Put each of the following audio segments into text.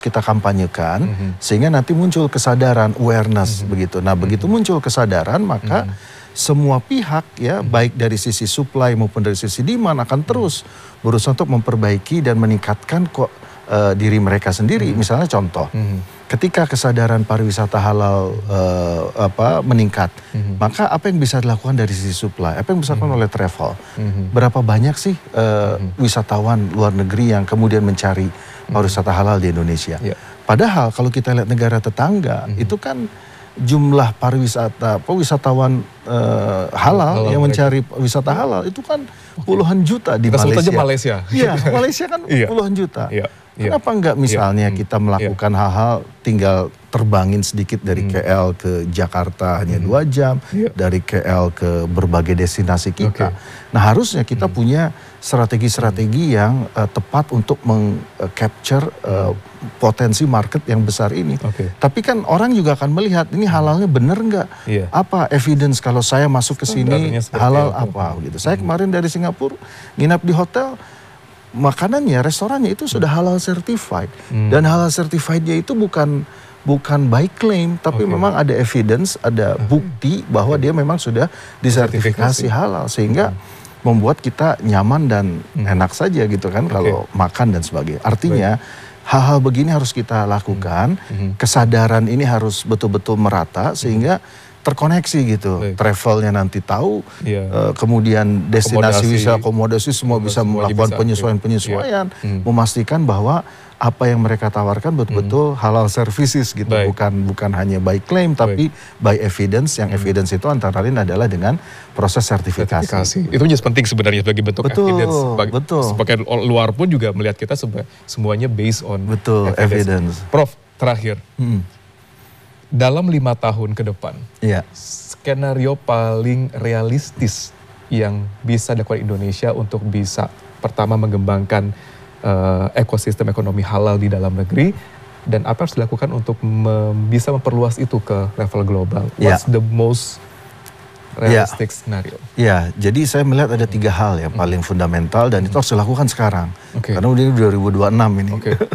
kita kampanyekan sehingga nanti muncul kesadaran, awareness begitu. Nah, begitu muncul kesadaran maka semua pihak ya baik dari sisi supply maupun dari sisi demand akan terus berusaha untuk memperbaiki dan meningkatkan diri mereka sendiri. Misalnya contoh, ketika kesadaran pariwisata halal meningkat, maka apa yang bisa dilakukan dari sisi supply? Apa yang bisa dilakukan oleh travel? Berapa banyak sih wisatawan luar negeri yang kemudian mencari pariwisata halal di Indonesia? Padahal kalau kita lihat negara tetangga, itu kan jumlah wisatawan halal yang mencari wisata halal itu kan puluhan juta di Malaysia. Kita sebut aja Malaysia. Iya, Malaysia kan puluhan juta. Kenapa enggak misalnya kita melakukan hal-hal tinggal terbangin sedikit dari KL ke Jakarta hanya 2 jam, dari KL ke berbagai destinasi kita. Nah, harusnya kita punya strategi-strategi yang tepat untuk meng-capture potensi market yang besar ini. Tapi kan orang juga akan melihat ini halalnya bener nggak? Apa evidence kalau saya masuk ke sini halal apa gitu. Saya kemarin dari Singapura nginap di hotel, makanannya, restorannya itu sudah halal certified. Dan halal certifiednya itu bukan by claim, tapi memang ada evidence, ada bukti bahwa dia memang sudah disertifikasi halal. Sehingga membuat kita nyaman dan enak saja gitu kan kalau makan dan sebagainya. Artinya hal-hal begini harus kita lakukan, kesadaran ini harus betul-betul merata sehingga terkoneksi gitu, travelnya nanti tahu, kemudian destinasi wisata, akomodasi semua bisa melakukan penyesuaian-penyesuaian, memastikan bahwa apa yang mereka tawarkan betul-betul halal services gitu, bukan hanya by claim tapi by evidence. Yang evidence itu antara lain adalah dengan proses sertifikasi. Itu just penting sebenarnya sebagai bentuk evidence. Sebagai luar pun juga melihat kita semuanya based on evidence. Prof, terakhir. Dalam 5 tahun ke depan, skenario paling realistis yang bisa dilakukan Indonesia untuk bisa pertama mengembangkan ekosistem ekonomi halal di dalam negeri, dan apa harus dilakukan untuk bisa memperluas itu ke level global? What's the most realistic scenario? Jadi saya melihat ada 3 hal yang paling fundamental dan itu harus dilakukan sekarang. Karena udah 2026 ini.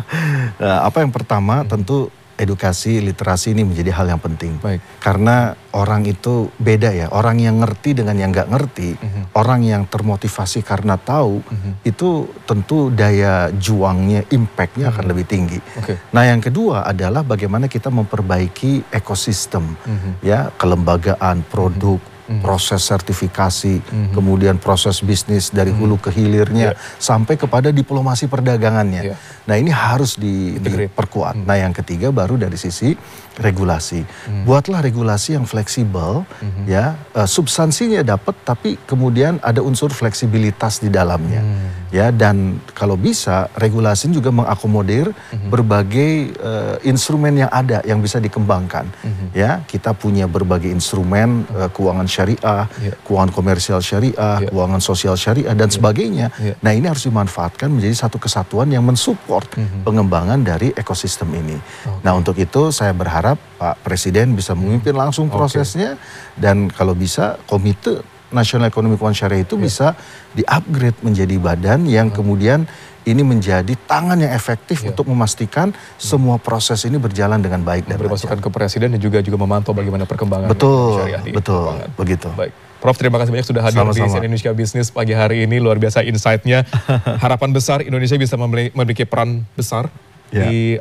Nah, apa yang pertama tentu edukasi, literasi ini menjadi hal yang penting. Karena orang itu beda ya, orang yang ngerti dengan yang nggak ngerti, orang yang termotivasi karena tahu, itu tentu daya juangnya, impactnya akan lebih tinggi. Nah, yang kedua adalah bagaimana kita memperbaiki ekosistem, ya, kelembagaan, produk, proses sertifikasi, kemudian proses bisnis dari hulu ke hilirnya, sampai kepada diplomasi perdagangannya. Nah, ini harus diperkuat. Nah, yang ketiga baru dari sisi regulasi. Buatlah regulasi yang fleksibel, ya, substansinya dapat, tapi kemudian ada unsur fleksibilitas di dalamnya, ya. Dan kalau bisa regulasi juga mengakomodir berbagai instrumen yang ada yang bisa dikembangkan, ya. Kita punya berbagai instrumen keuangan syariah, keuangan komersial syariah, keuangan sosial syariah dan sebagainya. Nah, ini harus dimanfaatkan menjadi satu kesatuan yang mensupport pengembangan dari ekosistem ini. Nah, untuk itu saya berharap Pak Presiden bisa memimpin langsung prosesnya, dan kalau bisa Komite Nasional Ekonomi Keuangan Syariah itu bisa di-upgrade menjadi badan yang kemudian ini menjadi tangan yang efektif untuk memastikan semua proses ini berjalan dengan baik dan bermasukan ke Presiden dan juga memantau bagaimana perkembangan syariah di keuangan. Begitu. Baik. Prof, terima kasih banyak sudah hadir di CNN Indonesia Business pagi hari ini. Luar biasa insight-nya. Harapan besar Indonesia bisa memiliki peran besar di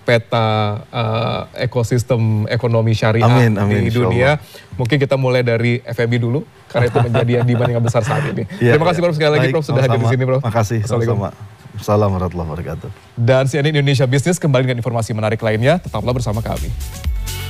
peta ekosistem ekonomi syariah di dunia. Mungkin kita mulai dari FEB dulu, karena itu menjadi demand yang besar saat ini. Terima kasih Prof sekali lagi, Prof, sudah hadir di sini, Prof. Terima kasih. Assalamualaikum warahmatullahi wabarakatuh. Dan CNN Indonesia Business kembali dengan informasi menarik lainnya. Tetaplah bersama kami.